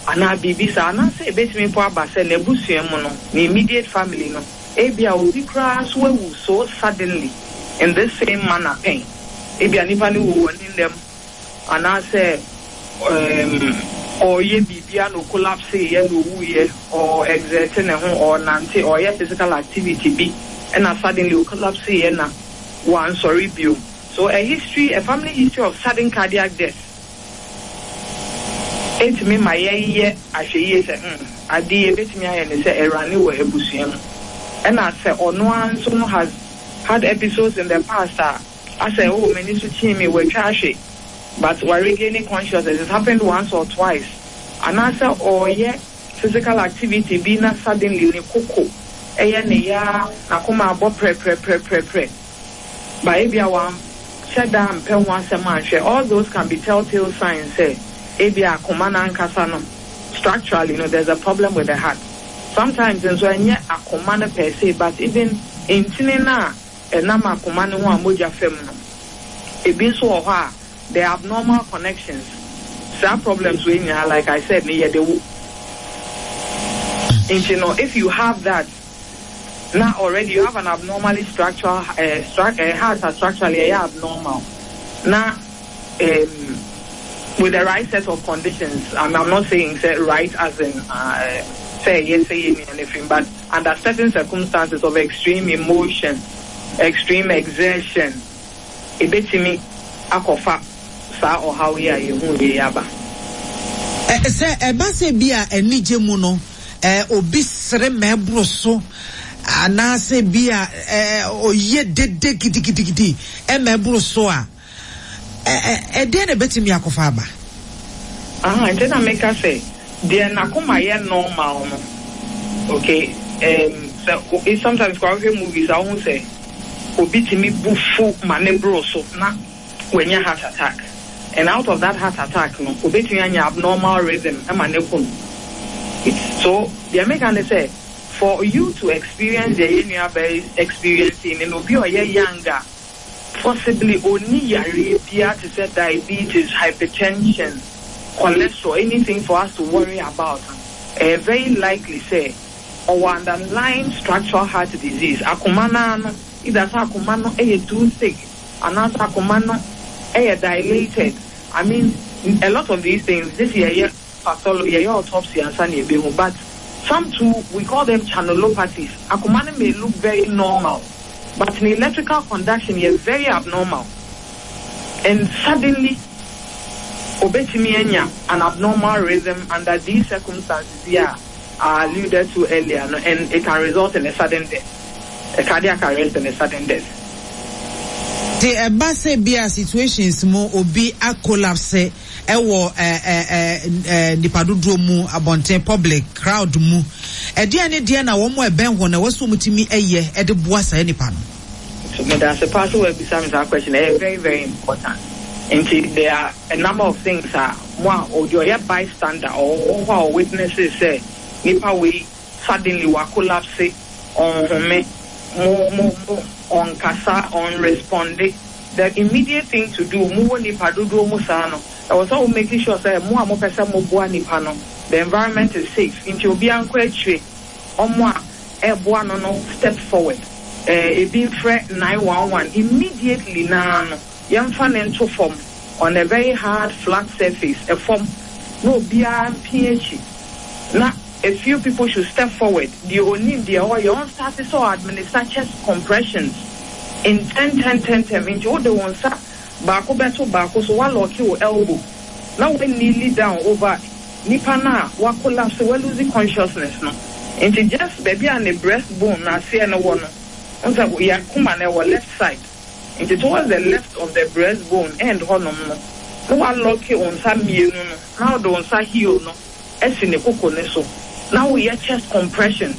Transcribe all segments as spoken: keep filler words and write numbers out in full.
ana bibisa ana say betimi po abase na ebusuam no na immediate family no ebia obi kra so ewu so suddenly in this same manner pain ebia nipa ni wo wani dem ana say um or ye bibia no collapse ye no wu ye or exerting ho or nante or ye physical activity be and suddenly collapse ye na one sorry bio. So a history, a family history of sudden cardiac death. It me my year, I say yes, I did it me and say a runny way ebusium. And I say, or no one someone has had episodes in the past. I say, oh, many to me were trashy, but we're regaining consciousness. It happened once or twice. And I say, oh, yeah, physical activity being suddenly in cocoa. Eya ne ya nakoma abo pre pre pre pre pre. Ba ebia wa sheda mpe ho asem ahwe. All those can be telltale signs say ebia akoma na nkasa no. Structurally, you know, there's a problem with the heart. Sometimes in so enye akoma na per se, but even in tinena enam akoma ne ho amoja fem no. Ebi so ho a the abnormal connections. Some problems we have, like I said, ne de wo. And you know, if you have that, now already you have an abnormally structural uh, stru- uh, heart are structurally uh, abnormal. Now, um, with the right set of conditions, and I'm not saying say right as in uh, say yes, say anything, but under certain circumstances of extreme emotion, extreme exertion, a bit to me, akofa sa or how we are you yaba. Say a base bia eni jemuno, eh obisre mebroso. Anase bia eh oye dede gidi gidi gidi e mebro so a eh eh de na betimi akofa aba ah ente na make us say de na koma ye normal no okay um so it sometimes kwa we movies I won't say obi timi bufu manebro so na when you heart attack and out of that heart attack no obi timi anya abnormal rhythm e manekun so the American say for you to experience the Union experiencing in Obi or younger, possibly only yare to say diabetes, hypertension, cholesterol, anything for us to worry about. Uh, very likely say, or underlying structural heart disease. Akumana, either akumano a too thick, another akumano a dilated. I mean, a lot of these things. This year, pathology, autopsy, and sunny but. Some too, we call them channelopathies. Akumane may look very normal, but in electrical conduction, is very abnormal. And suddenly, obetimi enya an abnormal rhythm under these circumstances here are alluded to earlier, and it can result in a sudden death, a cardiac arrest and a sudden death. The uh, base bia situations mo obi a collapse ewo eh eh eh nipadudro mu abonten public crowd mu e dia ne dia na wo mo e ben ho na waso mutimi eye e de boa sa nipa no. So me that's a part of be some that question is very very important. And there are a number of things are one or your bystander or or witnesses say nipa we suddenly wa collapse on me mo mo on kasa on responding. The immediate thing to do mo nipa dodo mo sa no. I was also making sure that mo amo pesa mo boa nipa no. The environment is safe. Inti obi anko etwe omo a e boa no no step forward. Eh e bi frɛ nine one one immediately na no yamfa ne nto form on a very hard flat surface a form no bia ph na a few people should step forward. The only the or your own start so administer chest compressions in ten ten ten ten inch all the ones baako beto baako so one lock your elbow. Now when nearly down over nipa na wa collapse we losing consciousness no. Into just baby and the breastbone na see no one. Once we are kuma na our left side. Into towards the left of the breastbone and honum no. No one lock you on some mienu no. Now the on sa heel no. Esi ne koko ne so. Now we have chest compressions.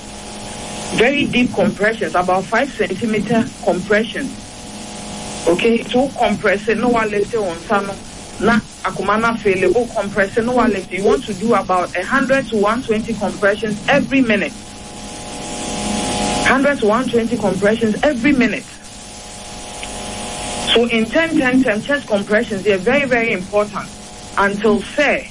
Very deep compressions, about five centimeter compressions. Okay, two compressing, no one left on some na akumana failable compressing, no one left. You want to do about a hundred to one twenty compressions every minute. Hundred to one twenty compressions every minute. So in ten ten ten chest compressions, they are very, very important until say